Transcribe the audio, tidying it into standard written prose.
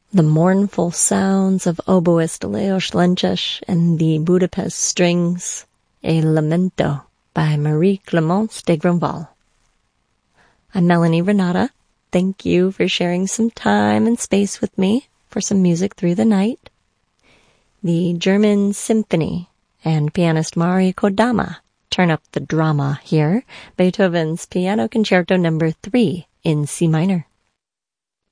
The mournful sounds of oboist Leos Lenches and the Budapest Strings, a Lamento by Marie Clémence de Grandval. I'm Melanie Renata. Thank you for sharing some time and space with me for some music through the night. The German Symphony and pianist Mari Kodama turn up the drama here. Beethoven's Piano Concerto No. 3 in C minor.